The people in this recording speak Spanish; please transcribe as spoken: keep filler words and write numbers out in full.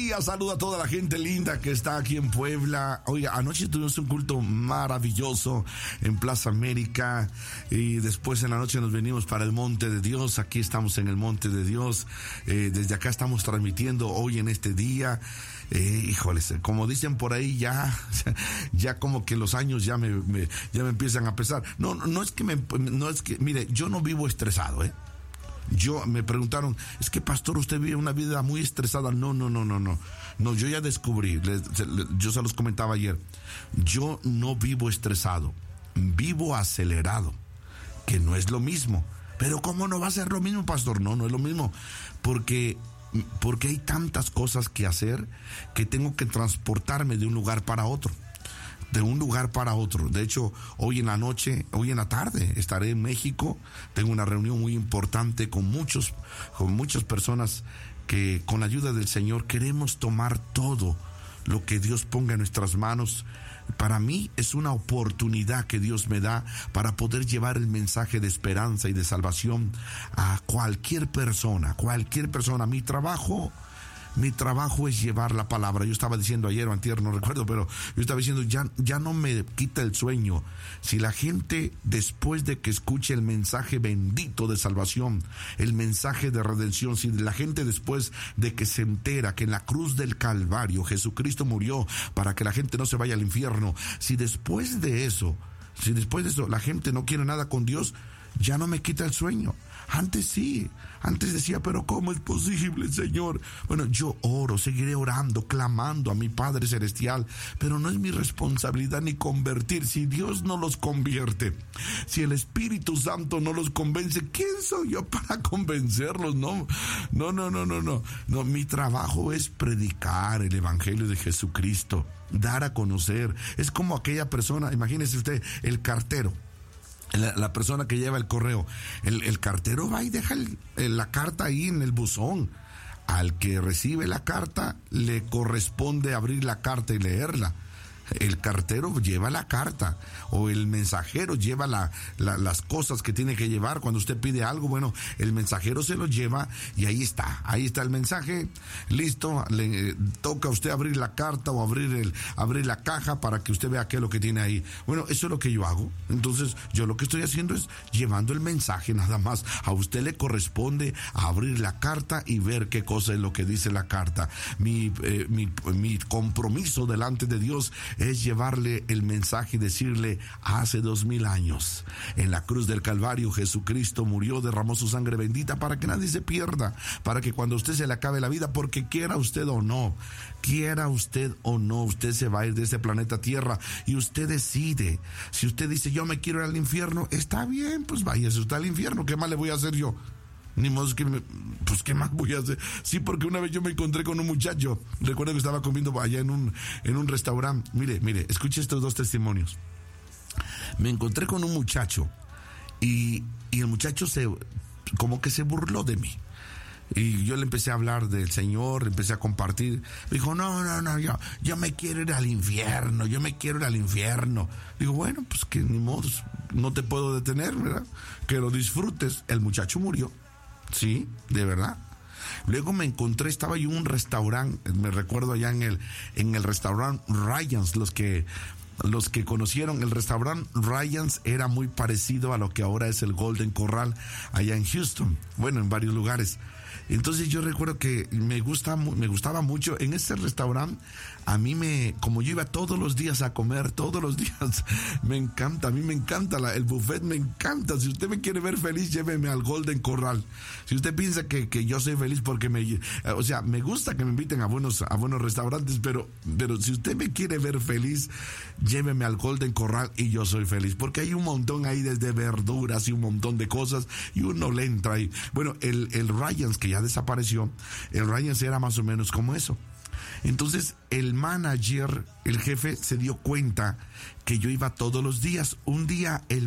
día, saluda a toda la gente linda que está aquí en Puebla. Oiga, anoche tuvimos un culto maravilloso en Plaza América y después en la noche nos venimos para el Monte de Dios. Aquí estamos en el Monte de Dios. Eh, desde acá estamos transmitiendo hoy en este día. Eh, híjoles, como dicen por ahí, ya, ya como que los años ya me, me ya me empiezan a pesar. No, no es que me, no es que, mire, yo no vivo estresado, ¿eh? Yo, me preguntaron, es que pastor, usted vive una vida muy estresada. No, no, no, no, no. No, yo ya descubrí, les, les, yo se los comentaba ayer, yo no vivo estresado, vivo acelerado, que no es lo mismo. Pero ¿cómo no va a ser lo mismo, pastor? No, no es lo mismo, porque, porque hay tantas cosas que hacer que tengo que transportarme de un lugar para otro. de un lugar para otro. De hecho, hoy en la noche, hoy en la tarde, estaré en México. Tengo una reunión muy importante con muchos, con muchas personas que con la ayuda del Señor queremos tomar todo lo que Dios ponga en nuestras manos. Para mí es una oportunidad que Dios me da para poder llevar el mensaje de esperanza y de salvación a cualquier persona, cualquier persona. Mi trabajo Mi trabajo es llevar la palabra. Yo estaba diciendo ayer o antier, no recuerdo, pero yo estaba diciendo, ya, ya no me quita el sueño. Si la gente, después de que escuche el mensaje bendito de salvación, el mensaje de redención, si la gente después de que se entera que en la cruz del Calvario Jesucristo murió para que la gente no se vaya al infierno, si después de eso, si después de eso la gente no quiere nada con Dios, ya no me quita el sueño. Antes sí, antes decía, pero ¿cómo es posible, Señor? Bueno, yo oro, seguiré orando, clamando a mi Padre Celestial, pero no es mi responsabilidad ni convertir. Si Dios no los convierte, si el Espíritu Santo no los convence, ¿quién soy yo para convencerlos? No, no, no, no, no, no. No, mi trabajo es predicar el Evangelio de Jesucristo, dar a conocer. Es como aquella persona, imagínese usted, el cartero. La, la persona que lleva el correo, el, el cartero va y deja el, el, la carta ahí en el buzón. Al que recibe la carta le corresponde abrir la carta y leerla. El cartero lleva la carta, o el mensajero lleva la, la, las cosas que tiene que llevar. Cuando usted pide algo, bueno, el mensajero se lo lleva y ahí está, ahí está el mensaje, listo. Le eh, toca a usted abrir la carta o abrir el abrir la caja para que usted vea qué es lo que tiene ahí. Bueno, eso es lo que yo hago. Entonces, yo lo que estoy haciendo es llevando el mensaje nada más. A usted le corresponde abrir la carta y ver qué cosa es lo que dice la carta. Mi, eh, mi, mi compromiso delante de Dios es llevarle el mensaje y decirle, hace dos mil años, en la cruz del Calvario, Jesucristo murió, derramó su sangre bendita para que nadie se pierda, para que cuando usted se le acabe la vida, porque quiera usted o no, quiera usted o no, usted se va a ir de este planeta Tierra y usted decide. Si usted dice, yo me quiero ir al infierno, está bien, pues váyase usted al infierno, ¿qué más le voy a hacer yo? Ni modo que me, pues qué más voy a hacer. Sí, porque una vez yo me encontré con un muchacho, recuerdo que estaba comiendo allá en un en un restaurante. Mire, mire, escuche estos dos testimonios. Me encontré con un muchacho y, y el muchacho se como que se burló de mí. Y yo le empecé a hablar del Señor, le empecé a compartir. Me dijo, no, no, no, yo, yo me quiero ir al infierno, yo me quiero ir al infierno. Digo, bueno, pues que ni modo, no te puedo detener, ¿verdad? Que lo disfrutes. El muchacho murió. Sí, de verdad. Luego me encontré, estaba yo en un restaurante, me recuerdo allá en el, en el restaurante Ryan's, los que, los que conocieron el restaurante Ryan's era muy parecido a lo que ahora es el Golden Corral allá en Houston, bueno, en varios lugares. Entonces yo recuerdo que me gusta, me gustaba mucho en ese restaurante. A mí me, como yo iba todos los días a comer, todos los días, me encanta, a mí me encanta la, el buffet, me encanta. Si usted me quiere ver feliz, lléveme al Golden Corral. Si usted piensa que, que yo soy feliz porque me, o sea, me gusta que me inviten a buenos, a buenos restaurantes, pero, pero si usted me quiere ver feliz, lléveme al Golden Corral y yo soy feliz, porque hay un montón ahí desde verduras y un montón de cosas y uno le entra ahí. Bueno, el, el Ryan's que ya desapareció, el Ryan's era más o menos como eso. Entonces el manager, el jefe, se dio cuenta que yo iba todos los días. Un día el